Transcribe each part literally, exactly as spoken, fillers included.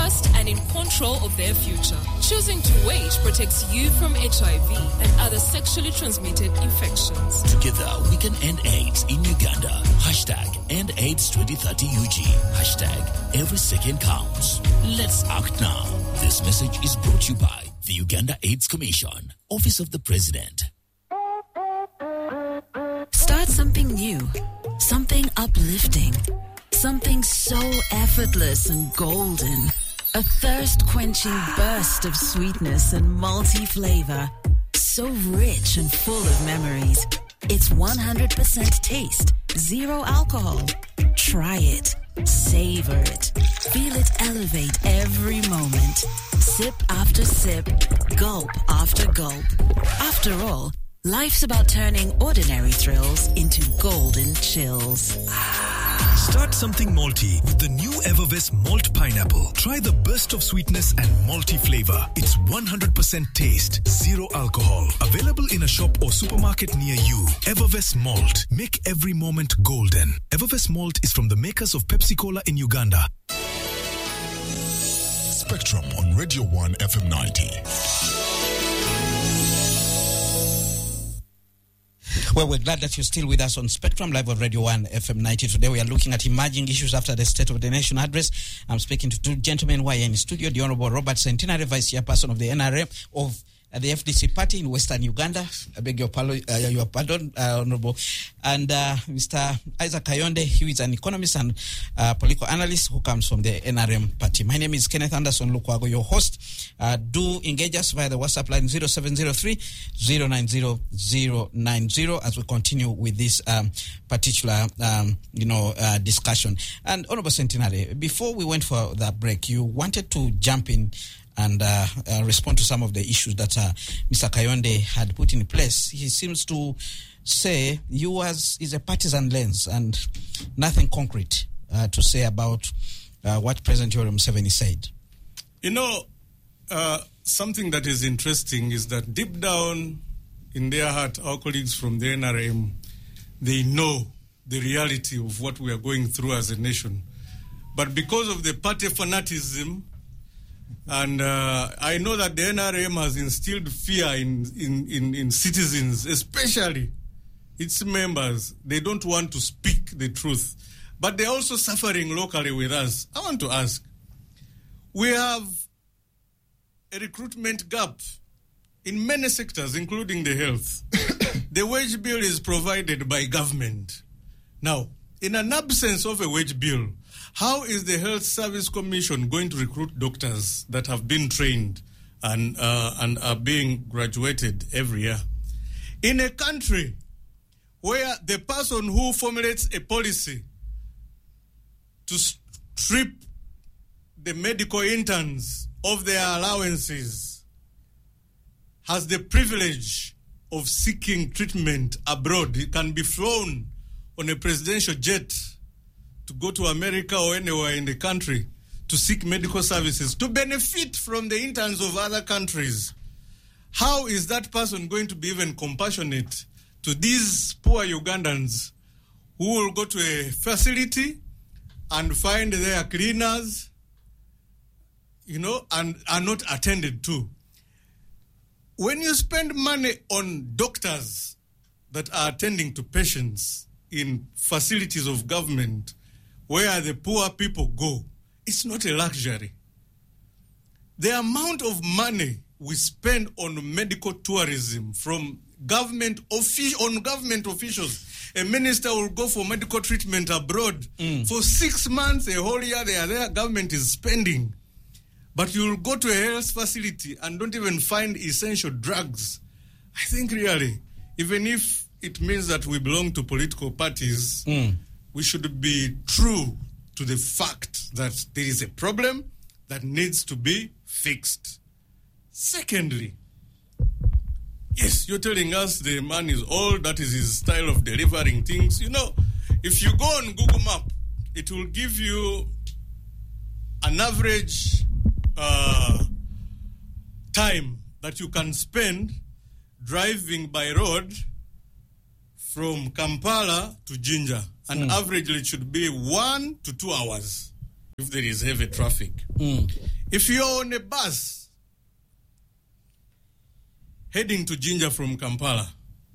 trust and in control of their future. Choosing to wait protects you from H I V and other sexually transmitted infections. Together, we can end AIDS in Uganda. Hashtag End AIDS twenty thirty U G. Hashtag Every Second Counts. Let's act now. This message is brought to you by the Uganda AIDS Commission, Office of the President. Start something new, something uplifting, something so effortless and golden. A thirst-quenching burst of sweetness and malty flavor, so rich and full of memories. It's one hundred percent taste, zero alcohol. Try it, savor it, feel it elevate every moment. Sip after sip, gulp after gulp. After all, life's about turning ordinary thrills into golden chills. Start something malty with the new Evervest Malt Pineapple. Try the burst of sweetness and malty flavor. It's one hundred percent taste, zero alcohol. Available in a shop or supermarket near you. Evervest Malt. Make every moment golden. Evervest Malt is from the makers of Pepsi Cola in Uganda. Spectrum on Radio one F M ninety. Well, we're glad that you're still with us on Spectrum Live of Radio one F M ninety. Today we are looking at emerging issues after the State of the Nation address. I'm speaking to two gentlemen who are in the studio. The Honorable Robert Centenary, Vice Chairperson of the N R M of uh, the F D C party in Western Uganda. I beg your pardon, uh, your pardon uh, Honorable. And uh, Mister Isaac Kayonde, he is an economist and uh, political analyst who comes from the N R M party. My name is Kenneth Anderson Lukwago, your host. Uh, do engage us via the WhatsApp line zero seven zero three, zero nine zero, zero nine zero as we continue with this um, particular, um, you know, uh, discussion. And Honorable Centenary, before we went for that break, you wanted to jump in and uh, uh, respond to some of the issues that uh, Mister Kayonde had put in place. He seems to say you as is a partisan lens and nothing concrete uh, to say about uh, what President Yoweri Museveni said. You know, uh, something that is interesting is that deep down in their heart, our colleagues from the N R M, they know the reality of what we are going through as a nation. But because of the party fanaticism, and uh, I know that the N R M has instilled fear in, in, in, in citizens, especially its members. They don't want to speak the truth. But they're also suffering locally with us. I want to ask, we have a recruitment gap in many sectors, including the health. The wage bill is provided by government. Now, in an absence of a wage bill, how is the Health Service Commission going to recruit doctors that have been trained and uh, and are being graduated every year? In a country where the person who formulates a policy to strip the medical interns of their allowances has the privilege of seeking treatment abroad. He can be flown on a presidential jet to go to America or anywhere in the country to seek medical services, to benefit from the interns of other countries. How is that person going to be even compassionate to these poor Ugandans who will go to a facility and find their cleaners, you know, and are not attended to? When you spend money on doctors that are attending to patients in facilities of government where the poor people go, it's not a luxury. The amount of money we spend on medical tourism from government offi- on government officials, a minister will go for medical treatment abroad mm. for six months, a whole year, they are there, government is spending. But you'll go to a health facility and don't even find essential drugs. I think really, even if it means that we belong to political parties, mm. we should be true to the fact that there is a problem that needs to be fixed. Secondly, yes, you're telling us the man is old, that is his style of delivering things. You know, if you go on Google Map, it will give you an average uh, time that you can spend driving by road from Kampala to Jinja. And mm. averagely it should be one to two hours if there is heavy traffic. Mm. If you're on a bus heading to Jinja from Kampala,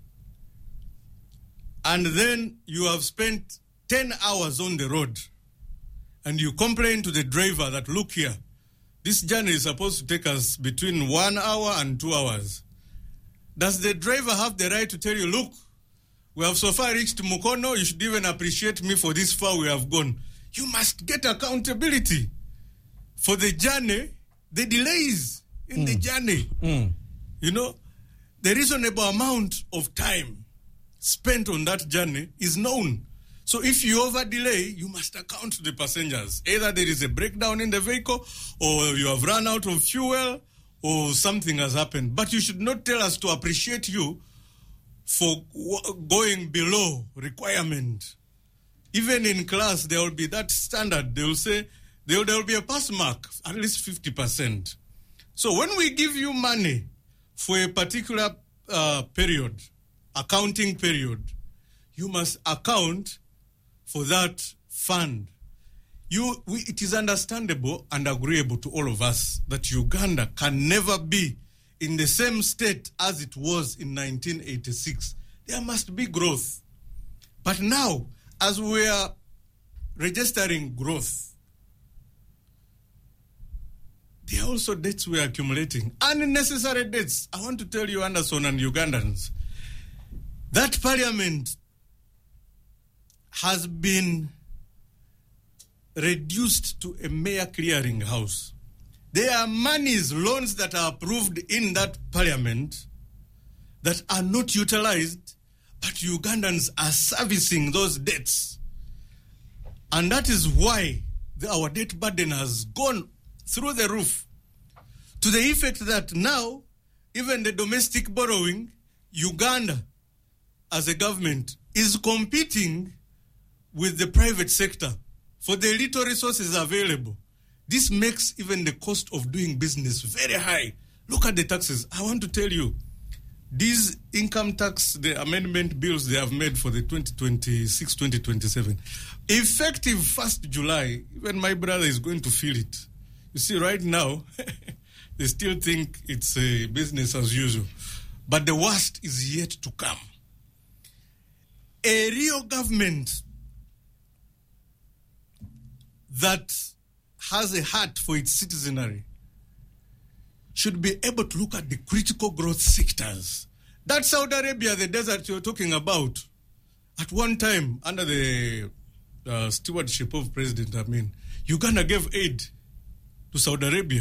and then you have spent ten hours on the road, and you complain to the driver that, look here, this journey is supposed to take us between one hour and two hours. Does the driver have the right to tell you, look, we have so far reached Mukono, you should even appreciate me for this far we have gone? You must get accountability for the journey, the delays in mm. the journey. Mm. You know, the reasonable amount of time spent on that journey is known. So if you over delay, you must account to the passengers. Either there is a breakdown in the vehicle, or you have run out of fuel, or something has happened. But you should not tell us to appreciate you for going below requirement. Even in class, there will be that standard. They will say there will be a pass mark, at least fifty percent. So when we give you money for a particular uh, period, accounting period, you must account for that fund. You, we, it is understandable and agreeable to all of us that Uganda can never be in the same state as it was in nineteen eighty-six. There must be growth. But now, as we are registering growth, there are also debts we are accumulating. Unnecessary debts. I want to tell you, Anderson and Ugandans, that parliament has been reduced to a mere clearing house. There are monies, loans that are approved in that parliament that are not utilized, but Ugandans are servicing those debts. And that is why the, our debt burden has gone through the roof, to the effect that now, even the domestic borrowing, Uganda, as a government, is competing with the private sector for the little resources available. This makes even the cost of doing business very high. Look at the taxes. I want to tell you, these income tax, the amendment bills they have made for the twenty twenty-six twenty twenty-seven, effective first July, even my brother is going to feel it. You see, right now, they still think it's a business as usual. But the worst is yet to come. A real government that has a heart for its citizenry should be able to look at the critical growth sectors. That Saudi Arabia, the desert you're talking about, at one time, under the uh, stewardship of President Amin, Uganda gave aid to Saudi Arabia.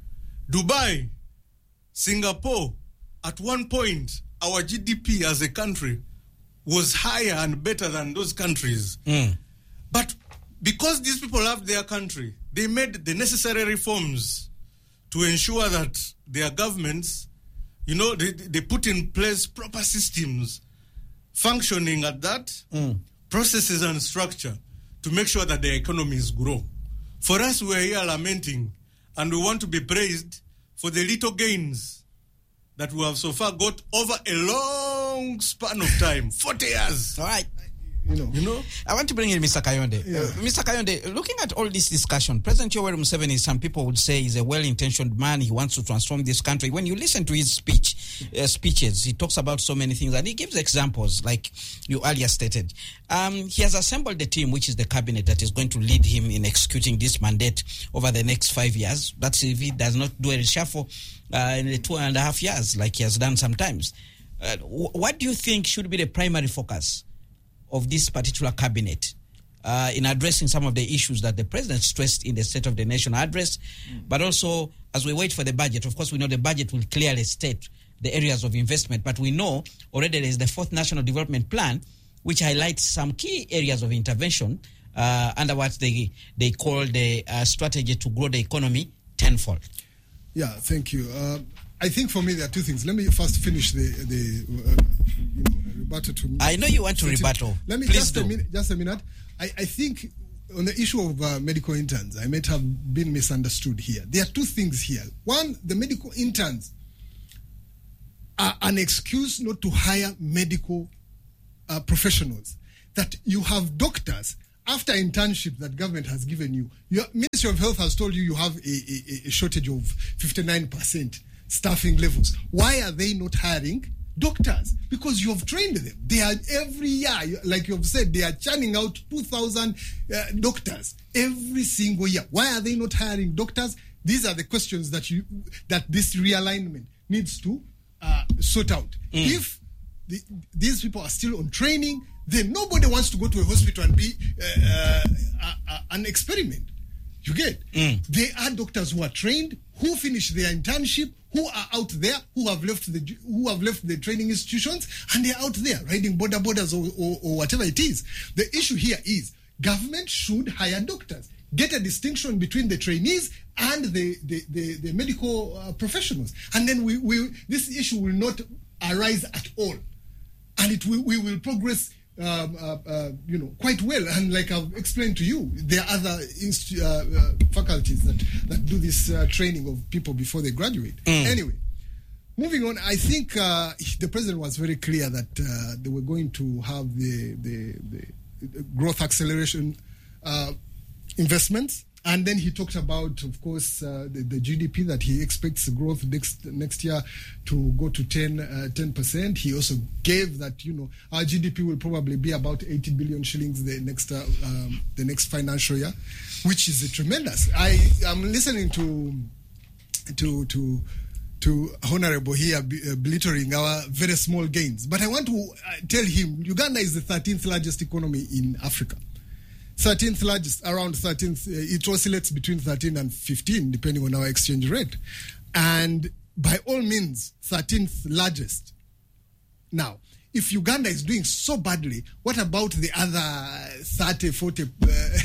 Dubai, Singapore, at one point, our G D P as a country was higher and better than those countries. Mm. But because these people love their country, they made the necessary reforms to ensure that their governments, you know, they, they put in place proper systems functioning at that, mm. processes and structure to make sure that their economies grow. For us, we are here lamenting, and we want to be praised for the little gains that we have so far got over a long span of time, forty years. All right. You know, you know, I want to bring in Mister Kayonde. Yeah. Uh, Mister Kayonde, looking at all this discussion, President Yoweri Museveni, some people would say, is a well-intentioned man. He wants to transform this country. When you listen to his speech, uh, speeches, he talks about so many things, and he gives examples, like you earlier stated. Um, he has assembled a team, which is the cabinet, that is going to lead him in executing this mandate over the next five years. That's if he does not do a reshuffle uh, in the two and a half years, like he has done sometimes. Uh, w- what do you think should be the primary focus of this particular cabinet uh, in addressing some of the issues that the president stressed in the State of the Nation address, mm. but also as we wait for the budget? Of course, we know the budget will clearly state the areas of investment, but we know already there is the fourth National Development Plan, which highlights some key areas of intervention uh, under what they, they call the uh, strategy to grow the economy tenfold. Yeah, thank you. Uh, I think for me there are two things. Let me first finish the the uh, you know, rebuttal to. I know you want to rebuttal. Let me Please just do. a minute. Just a minute. I, I think on the issue of uh, medical interns, I might have been misunderstood here. There are two things here. One, the medical interns are an excuse not to hire medical uh, professionals. That you have doctors after internship that government has given you, your Ministry of Health has told you you have a, a, a shortage of fifty-nine percent staffing levels. Why are they not hiring doctors? Because you have trained them. They are every year, like you have said, they are churning out two thousand uh, doctors every single year. Why are they not hiring doctors? These are the questions that you that this realignment needs to uh, sort out. Mm. If the, these people are still on training, then nobody wants to go to a hospital and be uh, uh, uh, an experiment. You get? Mm. There are doctors who are trained, who finish their internship, who are out there, who have left the who have left the training institutions, and they're out there riding border borders or, or, or whatever it is. The issue here is government should hire doctors, get a distinction between the trainees and the the, the, the medical uh, professionals, and then we, we this issue will not arise at all, and it will, we will progress. Um, uh, uh, you know, quite well. And like I've explained to you, there are other inst- uh, uh, faculties that, that do this uh, training of people before they graduate. Mm. Anyway, moving on, I think uh, the president was very clear that uh, they were going to have the, the, the growth acceleration uh, investments. And then he talked about, of course, uh, the, the G D P that he expects the growth next next year to go to ten percent. He also gave that, you know, our G D P will probably be about eighty billion shillings the next uh, um, the next financial year, which is a tremendous. I am listening to to to to Honorable here uh, belittling our very small gains, but I want to uh, tell him Uganda is the thirteenth largest economy in Africa. thirteenth largest, around thirteenth, uh, it oscillates between thirteen and fifteen, depending on our exchange rate. And by all means, thirteenth largest. Now, if Uganda is doing so badly, what about the other thirty, forty, uh,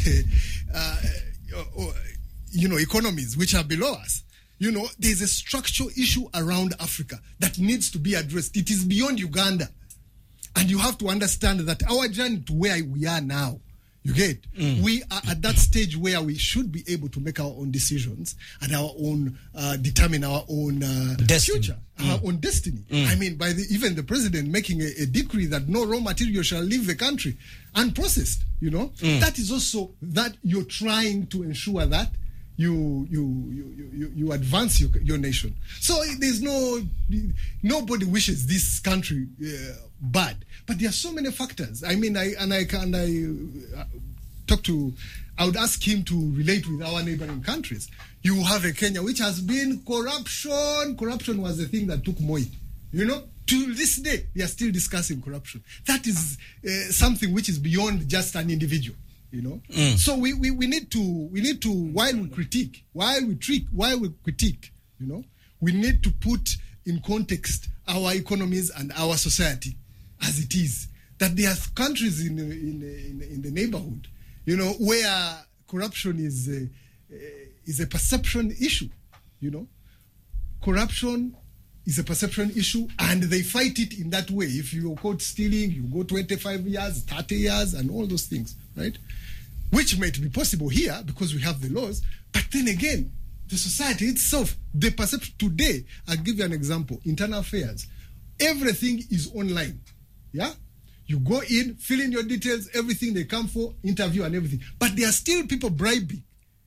uh, uh, you know, economies which are below us? You know, there's a structural issue around Africa that needs to be addressed. It is beyond Uganda. And you have to understand that our journey to where we are now, you get? Mm. We are at that stage where we should be able to make our own decisions and our own, uh, determine our own uh, future, mm. our own destiny. Mm. I mean, by the, even the president making a, a decree that no raw material shall leave the country unprocessed, you know? Mm. That is also that you're trying to ensure that you you you you, you advance your, your nation. So there's no, nobody wishes this country uh, bad, but there are so many factors. I mean, I and I and I uh, talk to, I would ask him to relate with our neighboring countries. You have a Kenya which has been corruption. Corruption was the thing that took Moi. You know, to this day we are still discussing corruption. That is uh, something which is beyond just an individual. You know, mm. so we, we, we need to we need to while we critique, while we trick, while we critique, you know, we need to put in context our economies and our society as it is. That there are countries in in in, in the neighborhood, you know, where corruption is a, is a perception issue. You know, corruption is a perception issue, and they fight it in that way. If you're caught stealing, you go twenty-five years, thirty years, and all those things, right? Which might be possible here because we have the laws. But then again, the society itself, the perception today, I'll give you an example. Internal affairs. Everything is online. Yeah? You go in, fill in your details, everything they come for, interview and everything. But there are still people bribing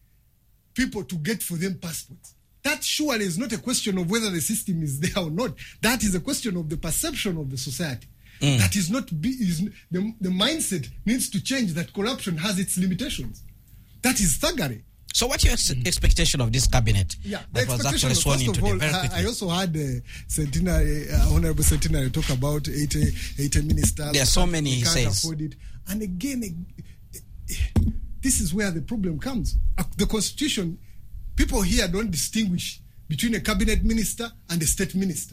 people to get for them passports. That surely is not a question of whether the system is there or not. That is a question of the perception of the society. Mm. That is not be, is the, the mindset needs to change that corruption has its limitations. That is thuggery. So what's your ex- expectation of this cabinet? Yeah, that was actually sworn in today, very quickly. I also had uh, Centenary, uh, Honorable Centenary talk about eighty, eighty ministers. There are so many, he can't says. afford it. And again, uh, this is where the problem comes. Uh, the Constitution, people here don't distinguish between a cabinet minister and a state minister.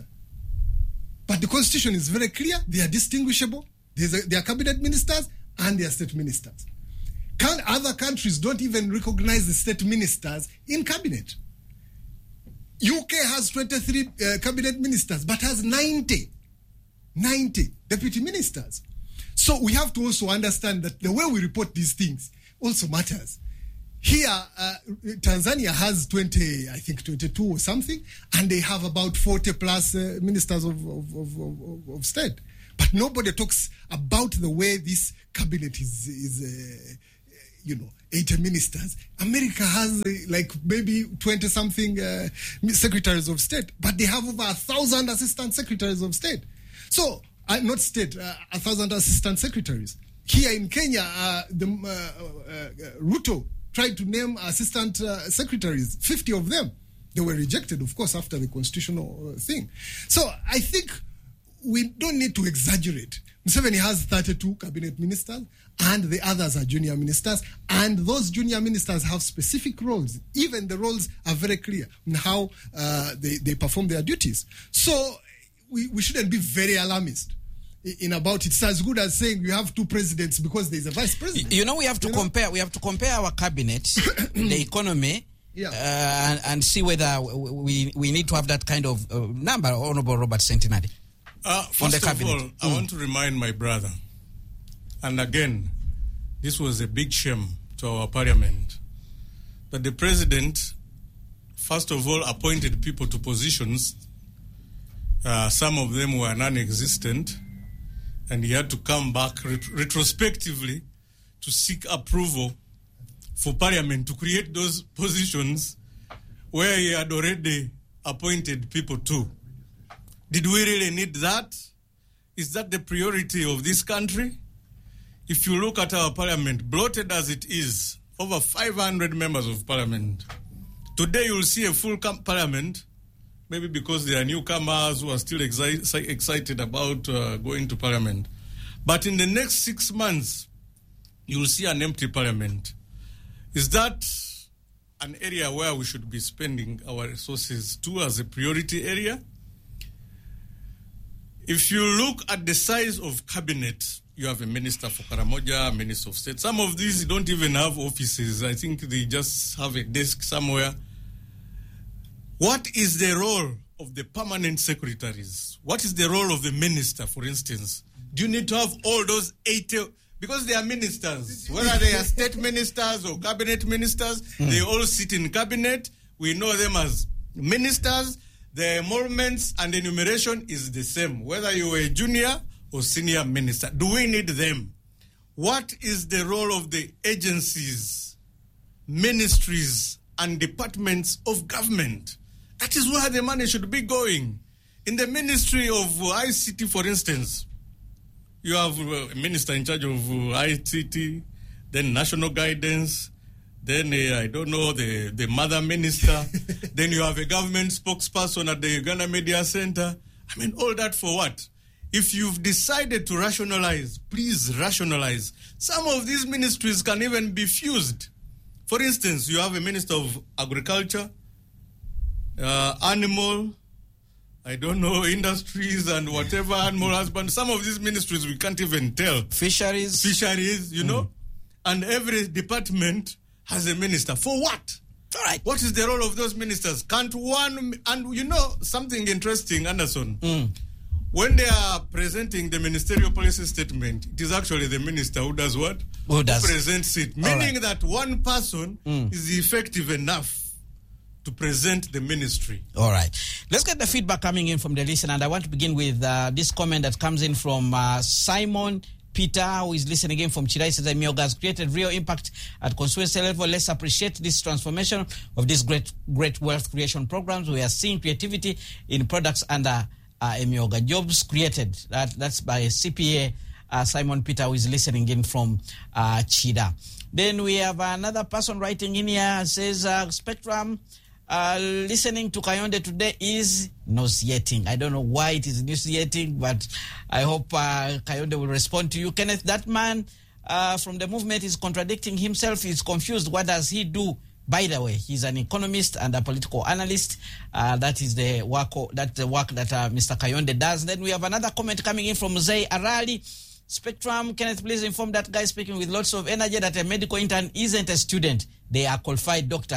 But the Constitution is very clear. They are distinguishable. A, they are cabinet ministers and they are state ministers. Can, other countries don't even recognize the state ministers in cabinet. U K has twenty-three uh, cabinet ministers, but has ninety, ninety deputy ministers. So we have to also understand that the way we report these things also matters. Here, uh, Tanzania has twenty, I think twenty-two or something, and they have about forty plus uh, ministers of, of, of, of, of state. But nobody talks about the way this cabinet is is uh, you know, eighty ministers. America has uh, like maybe twenty something uh, secretaries of state, but they have over a thousand assistant secretaries of state. So, uh, not state, uh, a thousand assistant secretaries. Here in Kenya, uh, the uh, uh, Ruto tried to name assistant uh, secretaries, fifty of them. They were rejected, of course, after the constitutional uh, thing. So I think we don't need to exaggerate. Museveni has thirty-two cabinet ministers, and the others are junior ministers, and those junior ministers have specific roles. Even the roles are very clear in how uh, they, they perform their duties. So we, we shouldn't be very alarmist in about it. It's as good as saying you have two presidents because there's a vice president. You know, we have to you compare. Know? We have to compare our cabinet, the economy, yeah. uh, and, and see whether we we need to have that kind of uh, number. Honorable Robert Centenary. Uh, first of all, mm. I want to remind my brother, and again, this was a big shame to our parliament, that the president, first of all, appointed people to positions. Uh, some of them were non-existent, and he had to come back ret- retrospectively to seek approval for parliament to create those positions where he had already appointed people to. Did we really need that? Is that the priority of this country? If you look at our parliament, bloated as it is, over five hundred members of parliament. Today you'll see a full parliament, maybe because there are newcomers who are still exi- excited about uh, going to parliament. But in the next six months, you'll see an empty parliament. Is that an area where we should be spending our resources to as a priority area? If you look at the size of cabinet, you have a minister for Karamoja, a minister of state. Some of these don't even have offices. I think they just have a desk somewhere. What is the role of the permanent secretaries? What is the role of the minister, for instance? Do you need to have all those eighty? Because they are ministers. Whether they are state ministers or cabinet ministers, mm. they all sit in cabinet. We know them as ministers. The emoluments and enumeration is the same, whether you are a junior or senior minister. Do we need them? What is the role of the agencies, ministries, and departments of government? That is where the money should be going. In the Ministry of I C T, for instance, you have a minister in charge of I C T, then national guidance, then uh, I don't know, the, the mother minister, then you have a government spokesperson at the Uganda Media Center. I mean, all that for what? If you've decided to rationalize, please rationalize. Some of these ministries can even be fused. For instance, you have a minister of agriculture, uh, animal, I don't know, industries and whatever, animal husband. Some of these ministries we can't even tell. Fisheries. Fisheries, you mm. know. And every department has a minister. For what? All right. What is the role of those ministers? Can't one... And you know, something interesting, Anderson. Mm. When they are presenting the ministerial policy statement, it is actually the minister who does what? Who does? Who presents it. Meaning right. that one person mm. is effective enough to present the ministry. All right. Let's get the feedback coming in from the listener. And I want to begin with uh, this comment that comes in from uh, Simon Peter, who is listening in from Chirai. Says, Emyoga has created real impact at constituency level. Let's appreciate this transformation of these great great wealth creation programs. We are seeing creativity in products under uh, Emyoga. Jobs created. That, that's by C P A uh, Simon Peter, who is listening in from uh, Chida. Then we have another person writing in here, says, uh, Spectrum, Uh, listening to Kayonde today is nauseating. I don't know why it is nauseating, but I hope uh, Kayonde will respond to you. Kenneth, that man uh, from the movement is contradicting himself. He's confused. What does he do? By the way, he's an economist and a political analyst. Uh, that is the work, that the work that uh, Mister Kayonde does. Then we have another comment coming in from Zay Arali. Spectrum, Kenneth, please inform that guy speaking with lots of energy that a medical intern isn't a student. They are qualified doctors.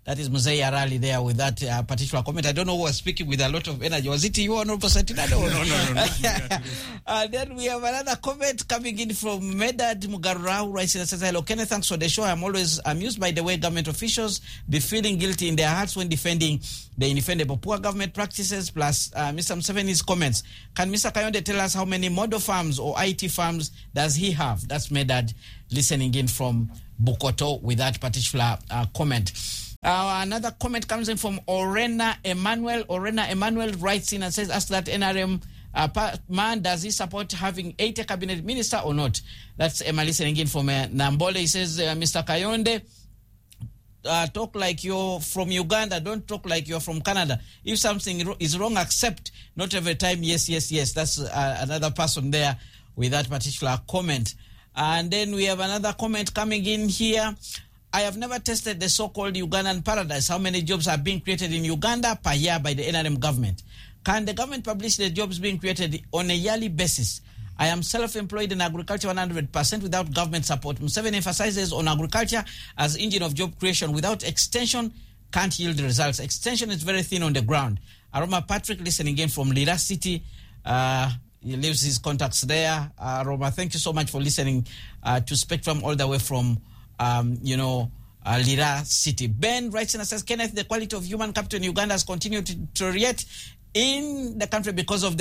That is Mzee Arali there with that uh, particular comment. I don't know who was speaking with a lot of energy. Was it you, Honorable Santina? No, no, no, no. no. uh, then we have another comment coming in from Medad Mugarura, who writes and says, hello, Kenneth, thanks for the show. I'm always amused by the way government officials be feeling guilty in their hearts when defending the indefendable poor government practices, plus uh, Mister Museveni's comments. Can Mister Kayonde tell us how many model farms or I T farms does he have? That's Medad listening in from Bukoto with that particular uh, comment. Uh, another comment comes in from Orena Emmanuel. Orena Emmanuel writes in and says, ask that N R M uh, man, does he support having eight cabinet minister or not? That's Emma listening in from uh, Nambole. He says, uh, Mister Kayonde, uh, talk like you're from Uganda. Don't talk like you're from Canada. If something is wrong, accept. Not every time, yes, yes, yes. That's uh, another person there with that particular comment. And then we have another comment coming in here. I have never tested the so-called Ugandan paradise. How many jobs are being created in Uganda per year by the N R M government? Can the government publish the jobs being created on a yearly basis? I am self-employed in agriculture one hundred percent without government support. Museveni emphasizes on agriculture as engine of job creation. Without extension, can't yield results. Extension is very thin on the ground. Aroma Patrick listening again from Lira City. Uh, he leaves his contacts there. Uh, Aroma, thank you so much for listening uh, to Spectrum all the way from Um, you know, uh, Lira City. Ben writes and says, Kenneth, the quality of human capital in Uganda has continued to deteriorate in the country because of the